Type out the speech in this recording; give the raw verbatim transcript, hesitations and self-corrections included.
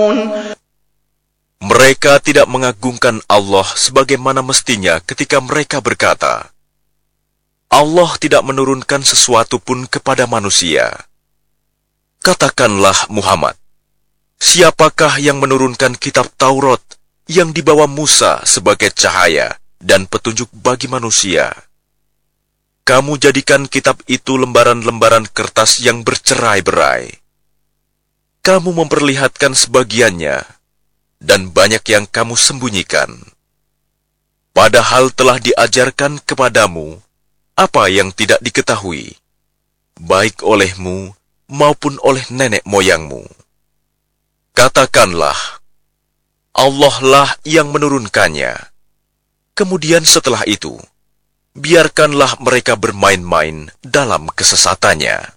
Mereka tidak mengagungkan Allah sebagaimana mestinya ketika mereka berkata, Allah tidak menurunkan sesuatu pun kepada manusia. Katakanlah Muhammad, siapakah yang menurunkan kitab Taurat yang dibawa Musa sebagai cahaya dan petunjuk bagi manusia? Kamu jadikan kitab itu lembaran-lembaran kertas yang bercerai-berai. Kamu memperlihatkan sebagiannya, dan banyak yang kamu sembunyikan. Padahal telah diajarkan kepadamu apa yang tidak diketahui, baik olehmu maupun oleh nenek moyangmu. Katakanlah, Allah lah yang menurunkannya. Kemudian setelah itu, biarkanlah mereka bermain-main dalam kesesatannya.